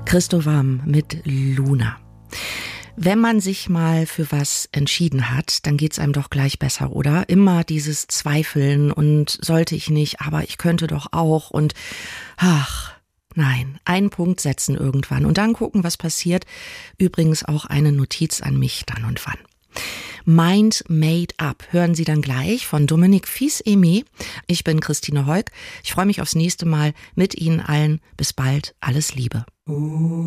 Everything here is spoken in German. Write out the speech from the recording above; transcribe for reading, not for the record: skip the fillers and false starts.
Christo Wam mit Luna. Wenn man sich mal für was entschieden hat, dann geht's einem doch gleich besser, oder? Immer dieses Zweifeln und sollte ich nicht, aber ich könnte doch auch und nein, einen Punkt setzen irgendwann und dann gucken, was passiert. Übrigens auch eine Notiz an mich dann und wann. Mind Made Up hören Sie dann gleich von Dominique Fils-Aimé. Ich bin Christine Heuk. Ich freue mich aufs nächste Mal mit Ihnen allen. Bis bald. Alles Liebe.